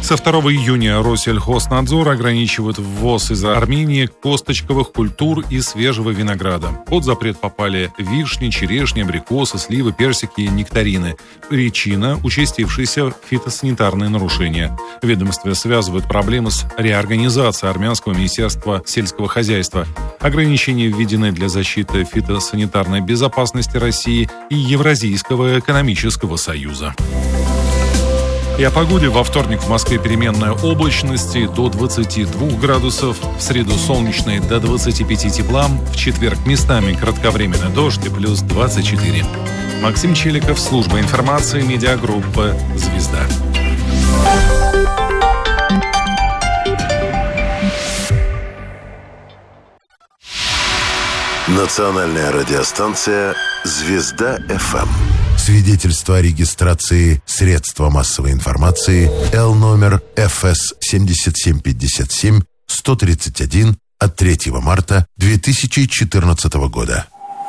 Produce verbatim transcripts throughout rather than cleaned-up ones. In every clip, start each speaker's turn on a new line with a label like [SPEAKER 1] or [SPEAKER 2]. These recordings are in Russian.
[SPEAKER 1] Со второго июня Россельхознадзор ограничивает ввоз из Армении косточковых культур и свежего винограда. Под запрет попали вишни, черешни, абрикосы, сливы, персики и нектарины. Причина – участившиеся фитосанитарные нарушения. Ведомство связывает проблемы с реорганизацией армянского министерства сельского хозяйства. Ограничения введены для защиты фитосанитарной безопасности России и Евразийского экономического союза. И о погоде. Во вторник в Москве переменная облачность до двадцати двух градусов, в среду солнечной до двадцати пяти тепла, в четверг местами кратковременный дождь и плюс двадцать четыре. Максим Челиков, служба информации, медиагруппа «Звезда».
[SPEAKER 2] Национальная радиостанция «Звезда-ФМ».
[SPEAKER 3] Свидетельство о регистрации средства массовой информации Л номер эф эс семь семь пять семь сто тридцать один от третьего марта две тысячи четырнадцатого года.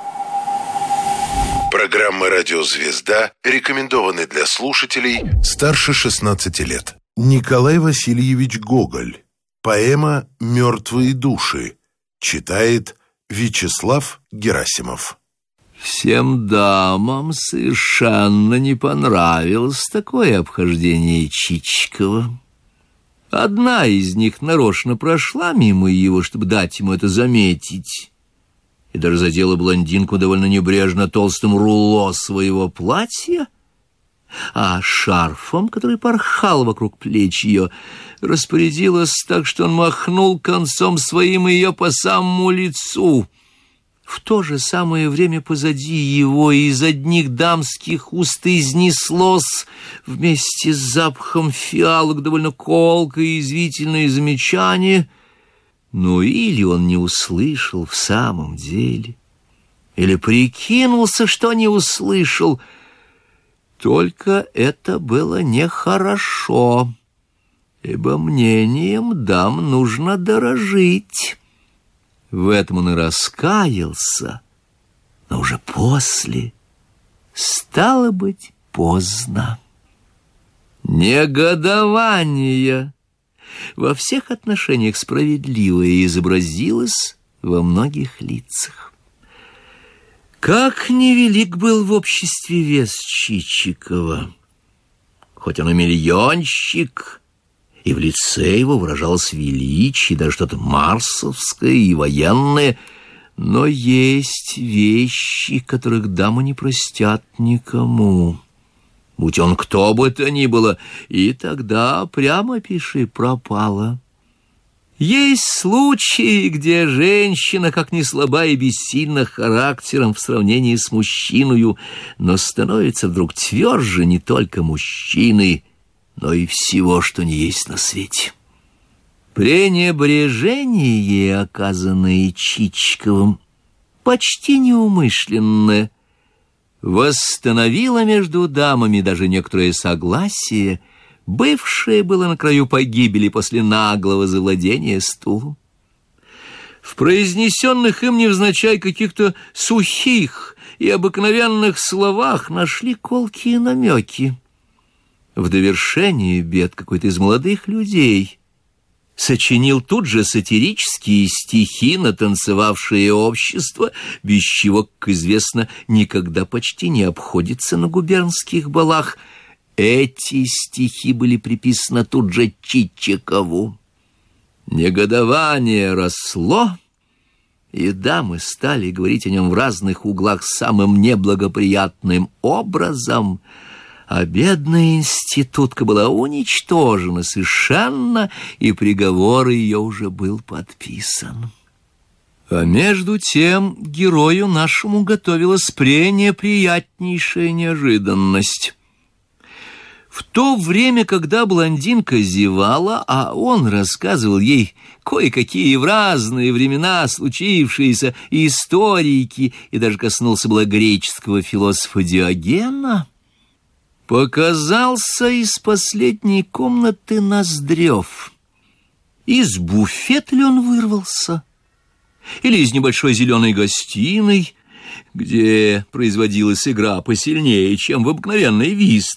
[SPEAKER 2] Программа «Радио Звезда» рекомендованы для слушателей старше шестнадцати лет. Николай Васильевич Гоголь. Поэма «Мертвые души». Читает Вячеслав Герасимов.
[SPEAKER 4] Всем дамам совершенно не понравилось такое обхождение Чичикова. Одна из них нарочно прошла мимо его, чтобы дать ему это заметить, и даже задела блондинку довольно небрежно толстым руло своего платья, а шарфом, который порхал вокруг плеч ее, распорядилась так, что он махнул концом своим ее по самому лицу. В то же самое время позади его из одних дамских уст изнеслось вместе с запахом фиалок довольно колкое и язвительное замечание, но или он не услышал в самом деле, или прикинулся, что не услышал. Только это было нехорошо, ибо мнением дам нужно дорожить. В этом он и раскаялся, но уже после, стало быть, поздно. Негодование, во всех отношениях справедливое, изобразилось во многих лицах. Как невелик был в обществе вес Чичикова, хоть он и миллионщик, и в лице его выражалось величие, даже что-то марсовское и военное, но есть вещи, которых дамы не простят никому, будь он кто бы то ни было, и тогда, прямо пиши, пропало. Есть случаи, где женщина, как ни слаба и бессильна характером в сравнении с мужчиною, но становится вдруг тверже не только мужчины, но и всего, что не есть на свете. Пренебрежение, оказанное Чичиковым, почти неумышленное, восстановило между дамами даже некоторое согласие, бывшее было на краю погибели после наглого завладения стулом. В произнесенных им невзначай каких-то сухих и обыкновенных словах нашли колкие намеки. В довершение бед какой-то из молодых людей сочинил тут же сатирические стихи на танцевавшее общество, без чего, как известно, никогда почти не обходится на губернских балах. Эти стихи были приписаны тут же Чичикову. Негодование росло, и дамы стали говорить о нем в разных углах самым неблагоприятным образом, а бедная институтка была уничтожена совершенно, и приговор ее уже был подписан. А между тем герою нашему готовилась пренеприятнейшая неожиданность. В то время, когда блондинка зевала, а он рассказывал ей кое-какие в разные времена случившиеся историки и даже коснулся было греческого философа Диогена, показался из последней комнаты Ноздрев. Из буфета ли он вырвался? Или из небольшой зеленой гостиной, где производилась игра посильнее, чем в обыкновенный вист?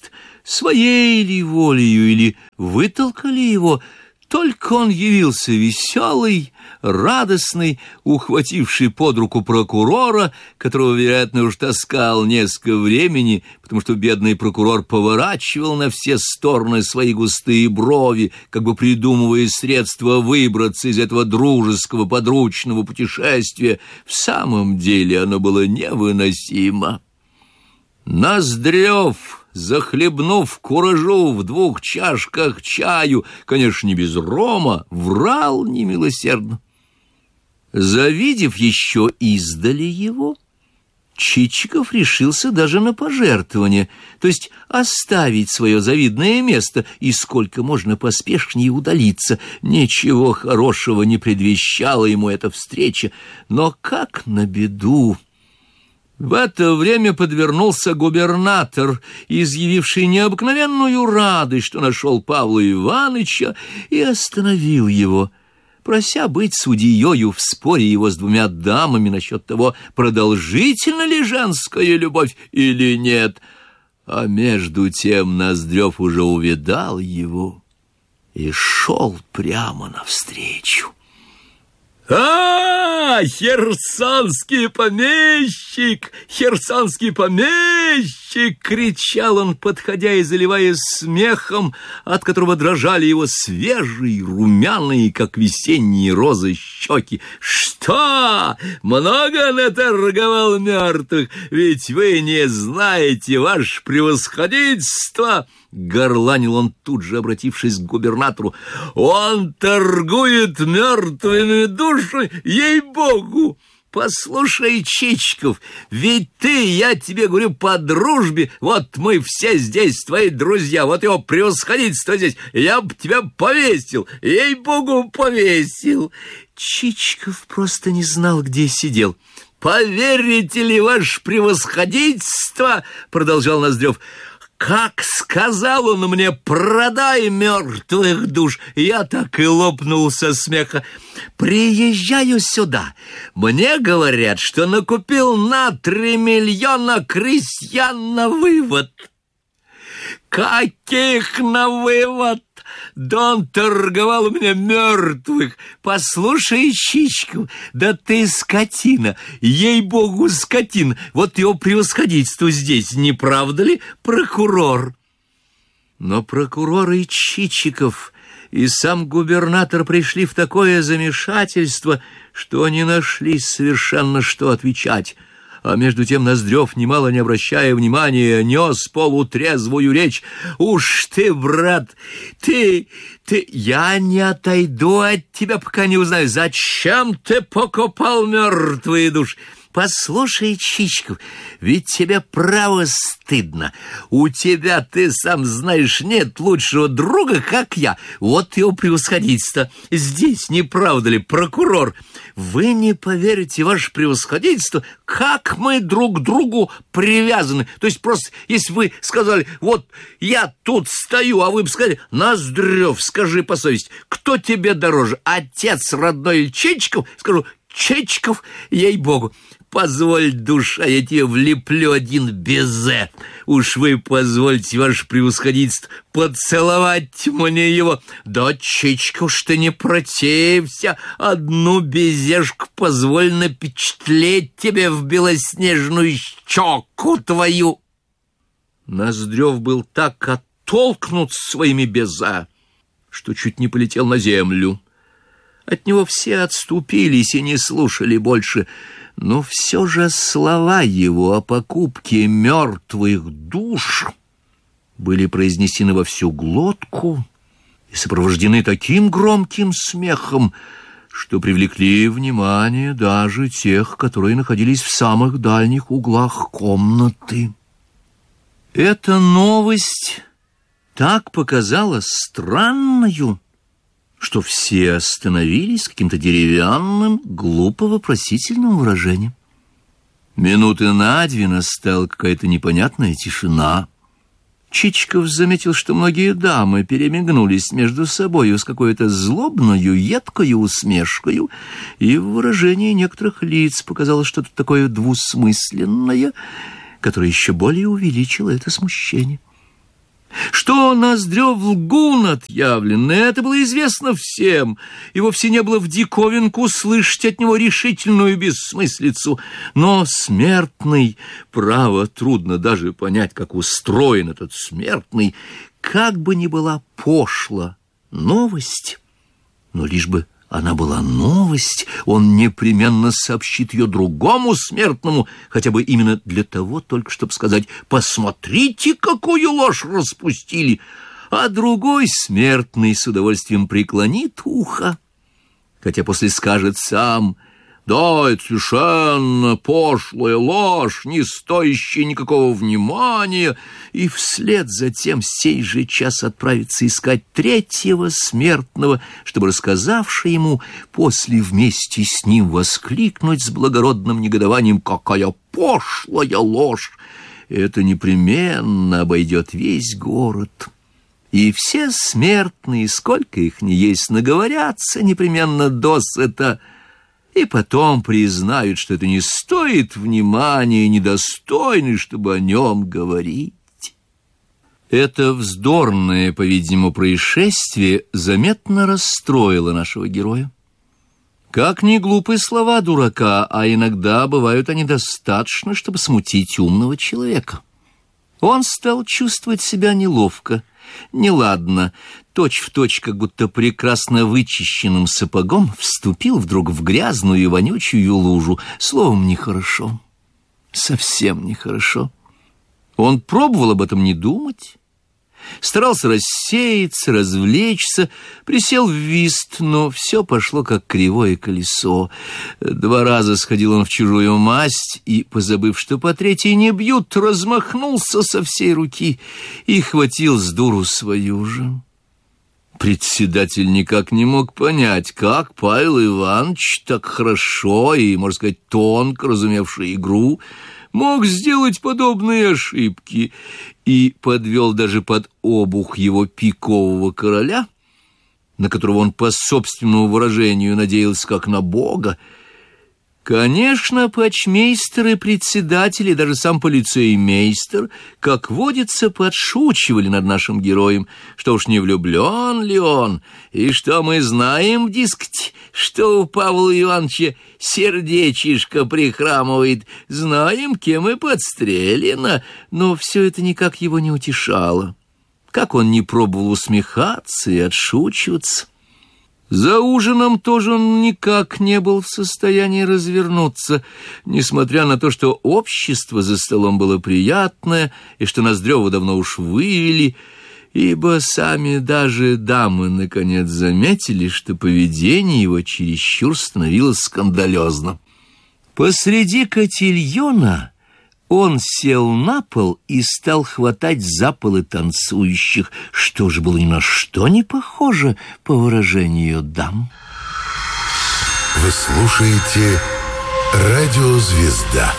[SPEAKER 4] своей ли волею или вытолкали его, только он явился веселый, радостный, ухвативший под руку прокурора, которого, вероятно, уж таскал несколько времени, потому что бедный прокурор поворачивал на все стороны свои густые брови, как бы придумывая средства выбраться из этого дружеского подручного путешествия. В самом деле оно было невыносимо. Ноздрев, захлебнув куражу в двух чашках чаю, конечно, не без рома, врал немилосердно. Завидев еще издали его, Чичиков решился даже на пожертвование, то есть оставить свое завидное место и сколько можно поспешнее удалиться. Ничего хорошего не предвещала ему эта встреча, но как на беду! В это время подвернулся губернатор, изъявивший необыкновенную радость, что нашел Павла Иваныча, и остановил его, прося быть судьею в споре его с двумя дамами насчет того, продолжительна ли женская любовь или нет. А между тем Ноздрев уже увидал его и шел прямо навстречу. «А, херсонский помещик! Херсонский помещик!» — кричал он, подходя и заливаясь смехом, от которого дрожали его свежие, румяные, как весенние розы, щеки. «Что? Много наторговал мертвых? Ведь вы не знаете, ваше превосходительство!» — горланил он, тут же обратившись к губернатору. «Он торгует мертвыми душами, ей-богу! Послушай, Чичиков, ведь ты, я тебе говорю, по дружбе, вот мы все здесь твои друзья, вот его превосходительство здесь, я бы тебя повесил, ей-богу, повесил!» Чичиков просто не знал, где сидел. «Поверите ли, ваше превосходительство, — продолжал Ноздрев, — как сказал он мне: продай мертвых душ, я так и лопнул со смеха. Приезжаю сюда, мне говорят, что накупил на три миллиона крестьян на вывод. Каких на вывод? Да он торговал у меня мертвых. Послушай, Чичиков, да ты скотина, ей-богу, скотина. Вот его превосходительство здесь, не правда ли, прокурор?» Но прокурор и Чичиков, и сам губернатор пришли в такое замешательство, что не нашли совершенно что отвечать. А между тем Ноздрев, немало не обращая внимания, нес полутрезвую речь. «Уж ты, брат, ты, ты, я не отойду от тебя, пока не узнаю, зачем ты покупал мертвые души. Послушай, Чичиков, ведь тебе право стыдно. У тебя, ты сам знаешь, нет лучшего друга, как я. Вот его превосходительство. Здесь, не правда ли, прокурор? Вы не поверите, ваше превосходительство, как мы друг к другу привязаны. То есть просто, если вы сказали, вот я тут стою, а вы бы сказали: Ноздрев, скажи по совести, кто тебе дороже, отец родной или Чичиков? Скажу: Чичиков, ей-богу. Позволь, душа, я тебе влеплю один безе. Уж вы позвольте, ваше превосходительство, поцеловать мне его. Да, Чичиков, что не протився, одну безешку позволь напечатлеть тебе в белоснежную щеку твою. Ноздрев был так оттолкнут своими безе, что чуть не полетел на землю. От него все отступились и не слушали больше. Но все же слова его о покупке мертвых душ были произнесены во всю глотку и сопровождены таким громким смехом, что привлекли внимание даже тех, которые находились в самых дальних углах комнаты. Эта новость так показалась странною, что все остановились с каким-то деревянным, глупо-вопросительным выражением. Минуты на две настала какая-то непонятная тишина. Чичиков заметил, что многие дамы перемигнулись между собою с какой-то злобною, едкою усмешкою, и в выражении некоторых лиц показалось что-то такое двусмысленное, которое еще более увеличило это смущение. Что Ноздрев лгун отъявленный, это было известно всем, и вовсе не было в диковинку слышать от него решительную бессмыслицу. Но смертный, право, трудно даже понять, как устроен этот смертный, как бы ни была пошла новость, но лишь бы она была новость, он непременно сообщит ее другому смертному, хотя бы именно для того, только чтобы сказать: «Посмотрите, какую ложь распустили!» А другой смертный с удовольствием преклонит ухо, хотя после скажет сам: «Да, это совершенно пошлая ложь, не стоящая никакого внимания», и вслед за тем сей же час отправится искать третьего смертного, чтобы, рассказавший ему, после вместе с ним воскликнуть с благородным негодованием: «Какая пошлая ложь!» Это непременно обойдет весь город. И все смертные, сколько их ни есть, наговорятся непременно досыта, и потом признают, что это не стоит внимания, недостойно, чтобы о нем говорить. Это вздорное, по-видимому, происшествие заметно расстроило нашего героя. Как ни глупые слова дурака, а иногда бывают они достаточно, чтобы смутить умного человека. Он стал чувствовать себя неловко, неладно, точь-в-точь, как будто прекрасно вычищенным сапогом вступил вдруг в грязную и вонючую лужу. Словом, нехорошо, совсем нехорошо. Он пробовал об этом не думать, старался рассеяться, развлечься, присел в вист, но все пошло как кривое колесо. Два раза сходил он в чужую масть и, позабыв, что по третьей не бьют, размахнулся со всей руки и хватил с дуру свою же. Председатель никак не мог понять, как Павел Иванович, так хорошо и, можно сказать, тонко разумевший игру, мог сделать подобные ошибки, и подвел даже под обух его пикового короля, на которого он по собственному выражению надеялся как на бога. Конечно, почмейстеры, председатели, даже сам полицеймейстер, как водится, подшучивали над нашим героем, что уж не влюблен ли он, и что мы знаем, дескать, что у Павла Ивановича сердечишко прихрамывает, знаем, кем и подстрелено, но все это никак его не утешало. Как он не пробовал усмехаться и отшучиваться. За ужином тоже он никак не был в состоянии развернуться, несмотря на то, что общество за столом было приятное, и что Ноздрёва давно уж вывели, ибо сами даже дамы наконец заметили, что поведение его чересчур становилось скандалезным. Посреди котельона он сел на пол и стал хватать за полы танцующих, что же было ни на что не похоже по выражению дам.
[SPEAKER 3] Вы слушаете «Радио Звезда».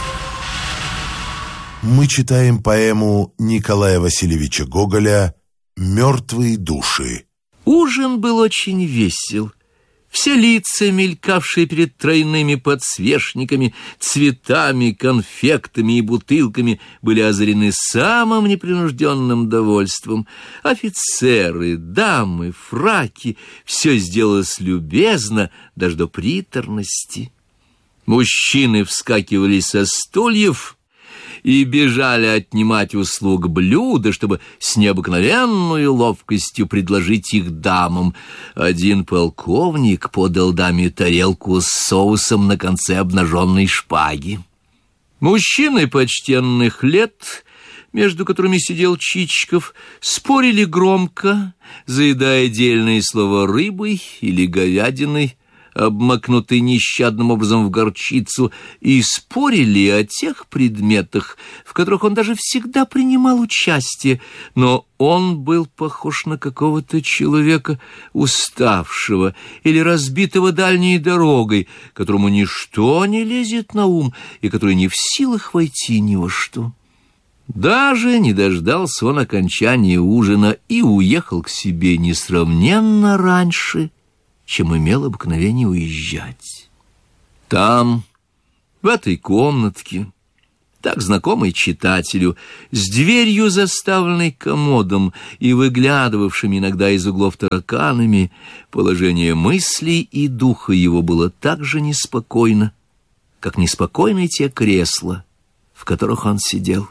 [SPEAKER 3] Мы читаем поэму Николая Васильевича Гоголя «Мертвые души».
[SPEAKER 4] Ужин был очень весел. Все лица, мелькавшие перед тройными подсвечниками, цветами, конфектами и бутылками, были озарены самым непринужденным довольством. Офицеры, дамы, фраки — все сделалось любезно, даже до приторности. Мужчины вскакивали со стульев и бежали отнимать услуг блюда, чтобы с необыкновенной ловкостью предложить их дамам. Один полковник подал даме тарелку с соусом на конце обнаженной шпаги. Мужчины почтенных лет, между которыми сидел Чичиков, спорили громко, заедая дельные слова рыбой или говядиной, обмакнутый нещадным образом в горчицу, и спорили о тех предметах, в которых он даже всегда принимал участие, но он был похож на какого-то человека уставшего или разбитого дальней дорогой, которому ничто не лезет на ум и который не в силах войти ни во что. Даже не дождался он окончания ужина и уехал к себе несравненно раньше, чем имел обыкновение уезжать. Там, в этой комнатке, так знакомый читателю, с дверью, заставленной комодом и выглядывавшими иногда из углов тараканами, положение мыслей и духа его было так же неспокойно, как неспокойны те кресла, в которых он сидел.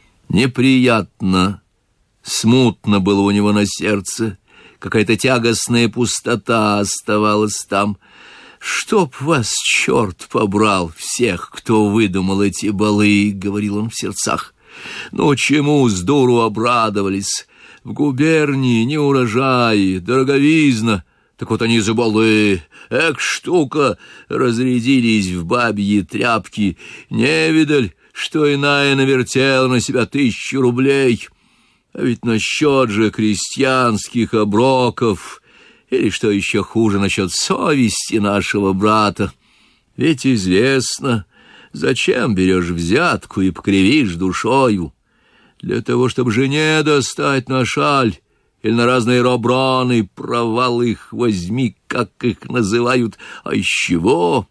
[SPEAKER 4] Неприятно, смутно было у него на сердце, какая-то тягостная пустота оставалась там. «Чтоб вас черт побрал, всех, кто выдумал эти балы», — говорил он в сердцах. «Ну чему с дуру обрадовались? В губернии не урожай, дороговизна, так вот они за балы, эк штука, разрядились в бабьи тряпки, не видаль, что иная навертела на себя тысячу рублей, а ведь насчет же крестьянских оброков... Или, что еще хуже, насчет совести нашего брата. Ведь известно, зачем берешь взятку и покривишь душою. Для того, чтобы жене достать на шаль или на разные роброны, провал их возьми, как их называют, а из чего?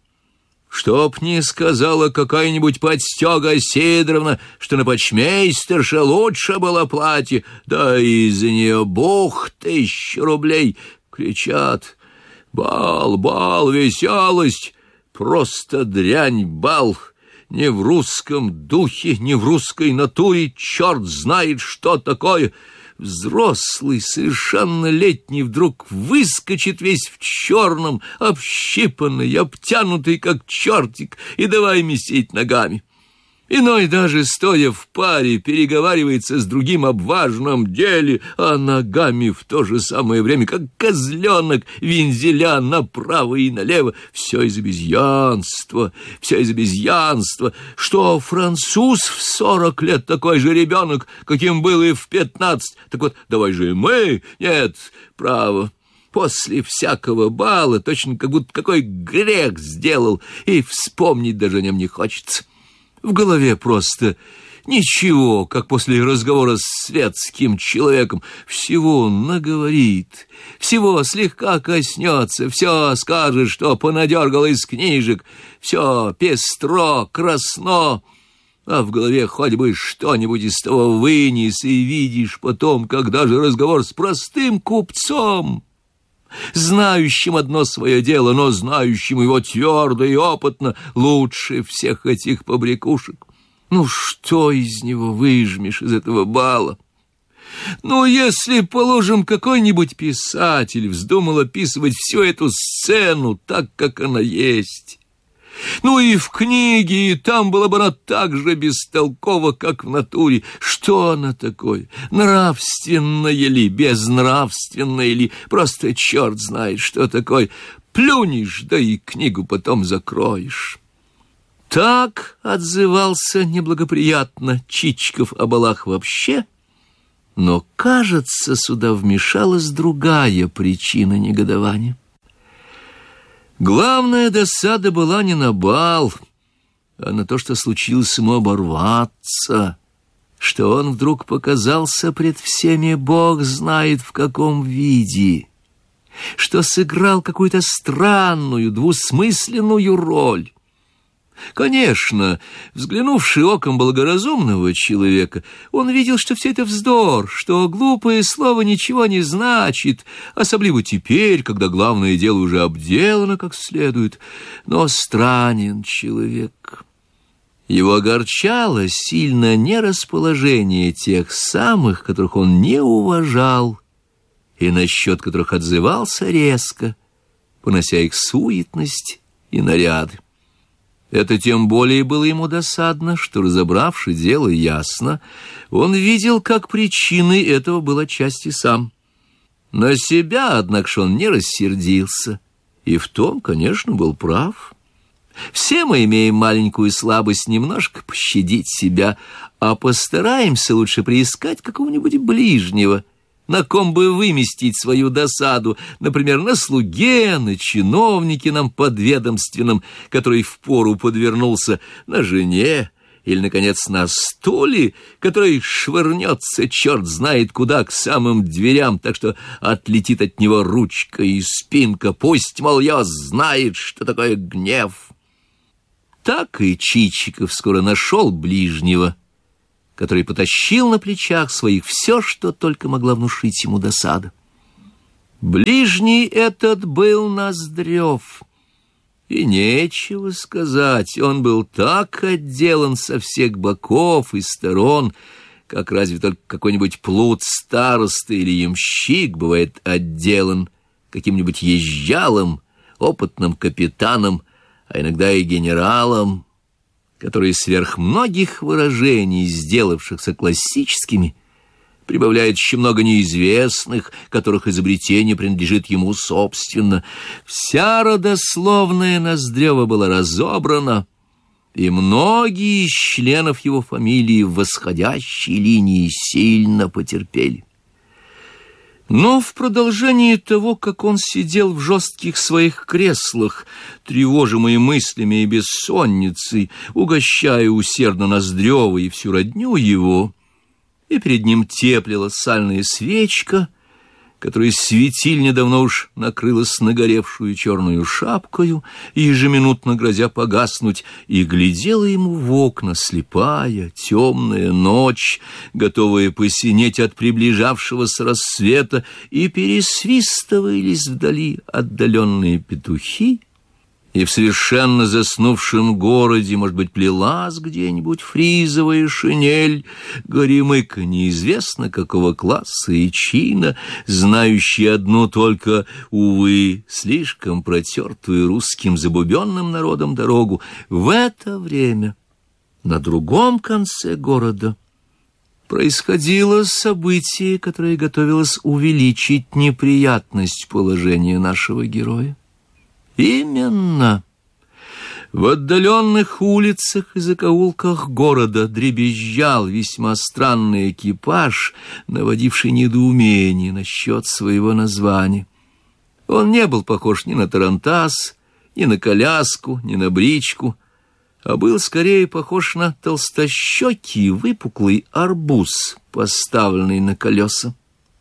[SPEAKER 4] Чтоб не сказала какая-нибудь подстега Сидоровна, что на почмейстерше лучше было платье, да из-за нее бух тысячу рублей. Кричат: «Бал, бал, веселость! Просто дрянь бал! Не в русском духе, не в русской натуре, черт знает, что такое!» Взрослый, совершеннолетний вдруг выскочит весь в черном, общипанный, обтянутый, как чертик, и давай месить ногами. Иной даже, стоя в паре, переговаривается с другим об важном деле, а ногами в то же самое время, как козленок, вензеля направо и налево. Все из обезьянства, все из обезьянства. Что француз в сорок лет такой же ребенок, каким был и в пятнадцать. Так вот, давай же и мы. Нет, право. После всякого бала точно как будто какой грех сделал, и вспомнить даже о нем не хочется. В голове просто ничего, как после разговора с светским человеком. Всего он наговорит, всего слегка коснется, все скажет, что понадергал из книжек, все пестро, красно, а в голове хоть бы что-нибудь из того вынес, и видишь потом, когда же разговор с простым купцом, знающим одно свое дело, но знающим его твердо и опытно, лучше всех этих побрякушек. Ну, что из него выжмешь, из этого бала? Ну, если, положим, какой-нибудь писатель вздумал описывать всю эту сцену так, как она есть... Ну и в книге, и там была бы она так же бестолкова, как в натуре. Что она такое? Нравственное ли, безнравственное ли? Просто черт знает, что такое. Плюнешь, да и книгу потом закроешь. Так отзывался неблагоприятно Чичиков о балах вообще, но, кажется, сюда вмешалась другая причина негодования. Главная досада была не на бал, а на то, что случилось ему оборваться, что он вдруг показался пред всеми бог знает в каком виде, что сыграл какую-то странную, двусмысленную роль. Конечно, взглянувший оком благоразумного человека, он видел, что все это вздор, что глупое слово ничего не значит, особливо теперь, когда главное дело уже обделано как следует. Но странен человек. Его огорчало сильно нерасположение тех самых, которых он не уважал, и насчет которых отзывался резко, понося их суетность и наряды. Это тем более было ему досадно, что, разобравши дело ясно, он видел, как причиной этого был отчасти сам. На себя, однако ж, он не рассердился, и в том, конечно, был прав. Все мы имеем маленькую слабость немножко пощадить себя, а постараемся лучше приискать какого-нибудь ближнего, на ком бы выместить свою досаду, например, на слуге, на чиновнике нам подведомственном, который впору подвернулся, на жене, или, наконец, на стуле, который швырнется черт знает куда к самым дверям, так что отлетит от него ручка и спинка, пусть, мол, я знает, что такое гнев. Так и Чичиков скоро нашел ближнего, который потащил на плечах своих все, что только могла внушить ему досада. Ближний этот был Ноздрев, и нечего сказать, он был так отделан со всех боков и сторон, как разве только какой-нибудь плут староста или ямщик бывает отделан каким-нибудь езжалом, опытным капитаном, а иногда и генералом, который сверх многих выражений, сделавшихся классическими, прибавляет еще много неизвестных, которых изобретение принадлежит ему собственно. Вся родословная Ноздрева была разобрана, и многие из членов его фамилии в восходящей линии сильно потерпели. Но в продолжении того, как он сидел в жестких своих креслах, тревожимый мыслями и бессонницей, угощая усердно Ноздрева и всю родню его, и перед ним теплилась сальная свечка, которая светильня давно уж накрылась нагоревшую черную шапкою, ежеминутно грозя погаснуть, и глядела ему в окна слепая, темная ночь, готовая посинеть от приближавшегося рассвета, и пересвистывались вдали отдаленные петухи, и в совершенно заснувшем городе, может быть, плелась где-нибудь фризовая шинель, горемыка неизвестно какого класса и чина, знающая одну только, увы, слишком протертую русским забубенным народом дорогу. В это время на другом конце города происходило событие, которое готовилось увеличить неприятность положения нашего героя. Именно в отдаленных улицах и закоулках города дребезжал весьма странный экипаж, наводивший недоумение насчет своего названия. Он не был похож ни на тарантас, ни на коляску, ни на бричку, а был скорее похож на толстощекий выпуклый арбуз, поставленный на колеса.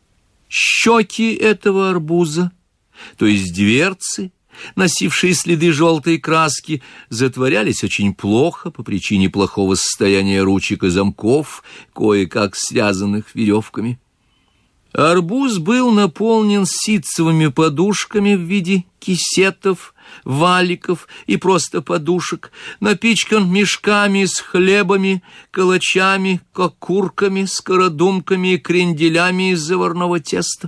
[SPEAKER 4] Щеки этого арбуза, то есть дверцы, носившие следы желтой краски, затворялись очень плохо по причине плохого состояния ручек и замков, кое-как связанных веревками. Арбуз был наполнен ситцевыми подушками в виде кисетов, валиков и просто подушек, напичкан мешками с хлебами, калачами, кокурками, скородумками и кренделями из заварного теста.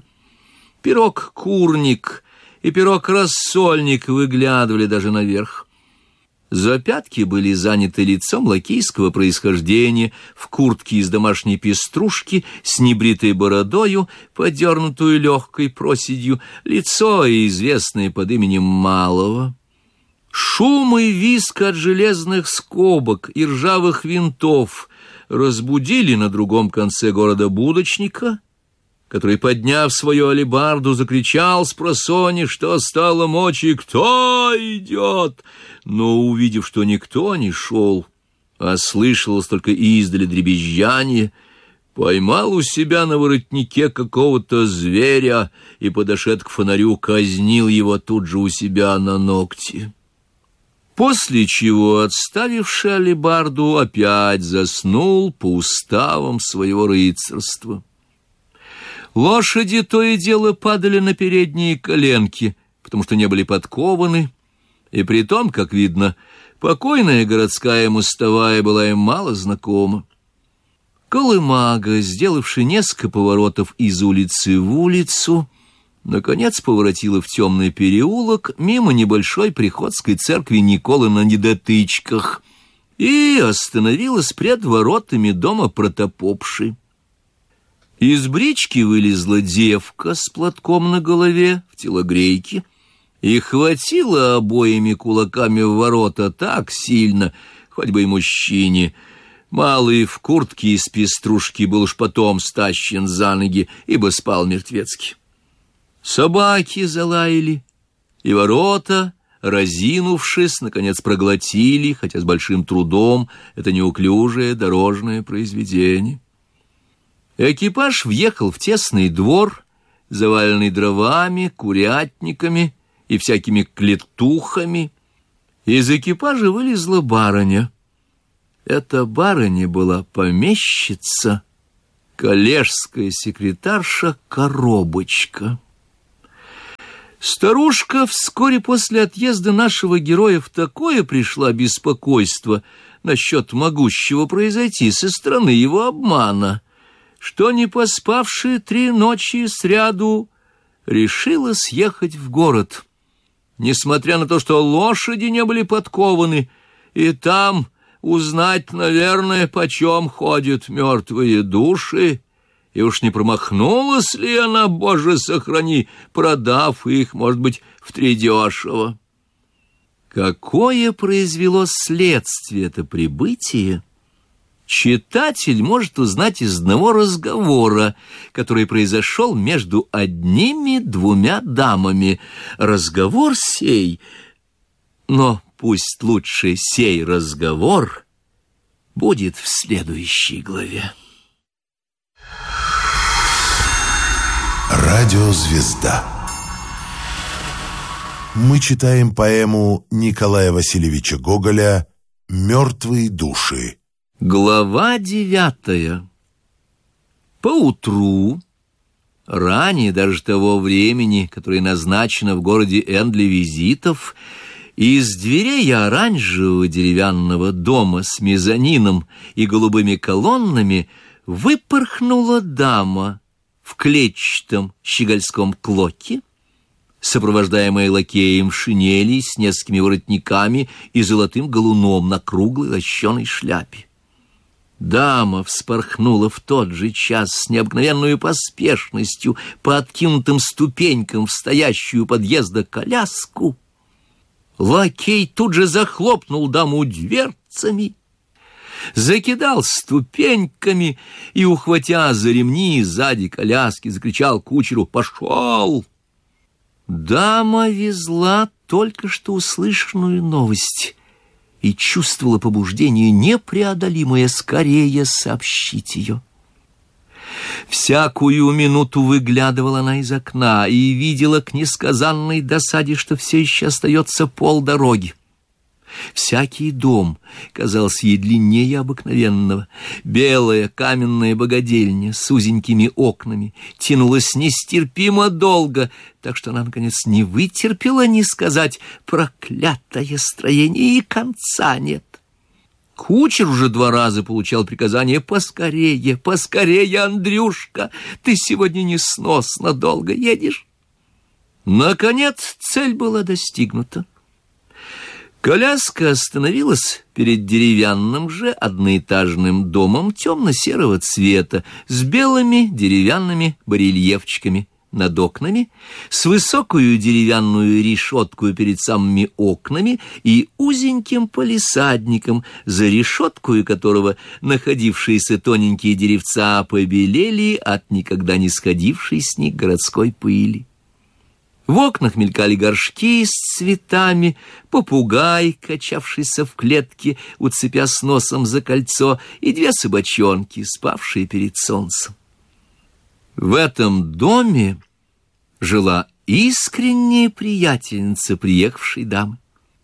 [SPEAKER 4] Пирог-курник и пирог-рассольник выглядывали даже наверх. Запятки были заняты лицом лакейского происхождения, в куртке из домашней пеструшки, с небритой бородою, подернутую легкой проседью, лицо, известное под именем Малого. Шум и визг от железных скобок и ржавых винтов разбудили на другом конце города будочника, который, подняв свою алебарду, закричал спросонья, что стало мочи: «Кто идет?» Но, увидев, что никто не шел, а слышалось только издали дребезжание, поймал у себя на воротнике какого-то зверя и, подошед к фонарю, казнил его тут же у себя на ногти. После чего, отставивший алебарду, опять заснул по уставам своего рыцарства. Лошади то и дело падали на передние коленки, потому что не были подкованы, и притом, как видно, покойная городская мостовая была им мало знакома. Колымага, сделавший несколько поворотов из улицы в улицу, наконец поворотила в темный переулок мимо небольшой приходской церкви Николы на Недотычках и остановилась пред воротами дома протопопши. Из брички вылезла девка с платком на голове в телогрейке и хватила обоими кулаками в ворота так сильно, хоть бы и мужчине. Малый в куртке из пеструшки был уж потом стащен за ноги, ибо спал мертвецки. Собаки залаяли, и ворота, разинувшись, наконец проглотили, хотя с большим трудом, это неуклюжее дорожное произведение. Экипаж въехал в тесный двор, заваленный дровами, курятниками и всякими клетухами, Из экипажа вылезла барыня. Эта барыня была помещица, коллежская секретарша Коробочка. Старушка вскоре после отъезда нашего героя в такое пришла беспокойство насчет могущего произойти со стороны его обмана, что, не поспавшая три ночи сряду, решила съехать в город, несмотря на то, что лошади не были подкованы, и там узнать, наверное, почем ходят мертвые души, и уж не промахнулась ли она, Боже сохрани, продав их, может быть, втридешево. Какое произвело следствие это прибытие, читатель может узнать из одного разговора, который произошел между одними двумя дамами. Разговор сей, но пусть лучше сей разговор будет в следующей главе.
[SPEAKER 3] Радиозвезда. Мы читаем поэму Николая Васильевича Гоголя «Мертвые души».
[SPEAKER 4] Глава девятая. Поутру, ранее даже того времени, которое назначено в городе Н для визитов, из дверей оранжевого деревянного дома с мезонином и голубыми колоннами выпорхнула дама в клетчатом щегольском клоке, сопровождаемая лакеем в шинели с несколькими воротниками и золотым галуном на круглой лощеной шляпе. Дама вспорхнула в тот же час с необыкновенной поспешностью по откинутым ступенькам в стоящую у подъезда коляску. Лакей тут же захлопнул даму дверцами, закидал ступеньками и, ухватя за ремни сзади коляски, закричал кучеру: «Пошел!». Дама везла только что услышанную новость и чувствовала побуждение непреодолимое скорее сообщить ее. Всякую минуту выглядывала она из окна и видела к несказанной досаде, что все еще остается полдороги. Всякий дом казался ей длиннее обыкновенного. Белая каменная богадельня с узенькими окнами тянулась нестерпимо долго, так что она, наконец, не вытерпела ни сказать: «Проклятое строение, и конца нет». Кучер уже два раза получал приказание: «Поскорее, поскорее, Андрюшка, ты сегодня несносно долго едешь». Наконец цель была достигнута. Коляска остановилась перед деревянным же одноэтажным домом темно-серого цвета с белыми деревянными барельефчиками над окнами, с высокую деревянную решеткою перед самыми окнами и узеньким палисадником, за решеткою которого находившиеся тоненькие деревца побелели от никогда не сходившей с них городской пыли. В окнах мелькали горшки с цветами, попугай, качавшийся в клетке, уцепясь носом за кольцо, и две собачонки, спавшие перед солнцем. В этом доме жила искренняя приятельница приехавшей дамы.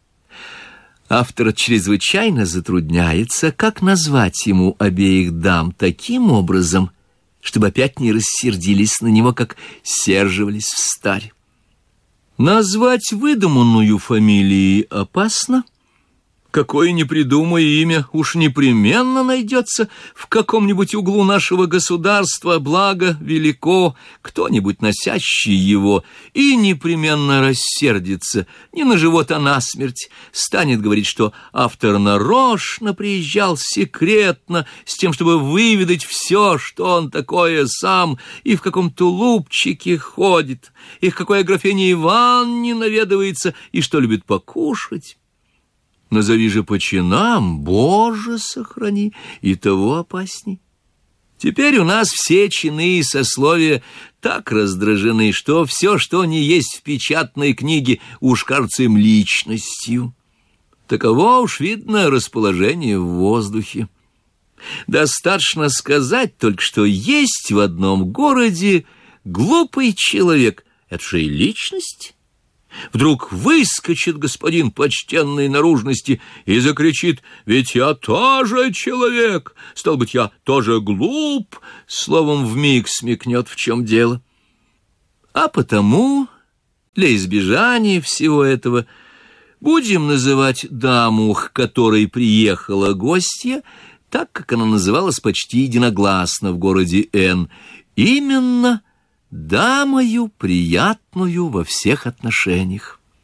[SPEAKER 4] Автор чрезвычайно затрудняется, как назвать ему обеих дам таким образом, чтобы опять не рассердились на него, как серживались встарь. Назвать выдуманную фамилией опасно. Какое ни придумай имя, уж непременно найдется в каком-нибудь углу нашего государства, благо велико, кто-нибудь носящий его, и непременно рассердится, не на живот, а на смерть, станет говорить, что автор нарочно приезжал секретно, с тем, чтобы выведать все, что он такое сам, и в каком тулупчике ходит, и в какой Аграфене Ивановне наведывается, и что любит покушать. Назови же по чинам, Боже сохрани, и того опасней. Теперь у нас все чины и сословия так раздражены, что все, что не есть в печатной книге, уж кажется им личностью. Таково уж видно расположение в воздухе. Достаточно сказать только, что есть в одном городе глупый человек. Это же и личность. Вдруг выскочит господин почтенной наружности и закричит: «Ведь я тоже человек, стал быть, я тоже глуп», словом, вмиг смекнет, в чем дело. А потому, для избежания всего этого, будем называть даму, к которой приехала гостья, так, как она называлась почти единогласно в городе Н, именно дамою приятную во всех отношениях.